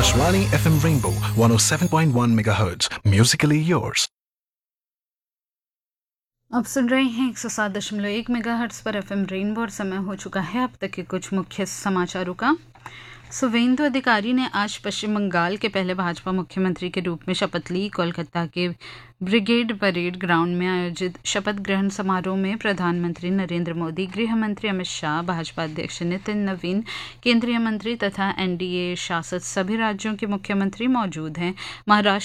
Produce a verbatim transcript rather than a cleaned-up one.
Akashvani F M Rainbow one oh seven point one megahertz. Musically yours. अब सुन रहे हैं एक सौ सात दशमलव एक मेगाहर्ट्ज़ पर एफएम रेनबो और समय हो चुका है अब तक के कुछ मुख्य समाचारों का। सुवेंदु अधिकारी ने आज पश्चिम बंगाल के पहले भाजपा मुख्यमंत्री के रूप में शपथ ली। कोलकाता के ब्रिगेड परेड ग्राउंड में आयोजित शपथ ग्रहण समारोह में प्रधानमंत्री नरेंद्र मोदी, गृह मंत्री अमित शाह, भाजपा अध्यक्ष नितिन नवीन, केंद्रीय मंत्री तथा एनडीए शासित सभी राज्यों के मुख्यमंत्री मौजूद हैं। महाराष्ट्र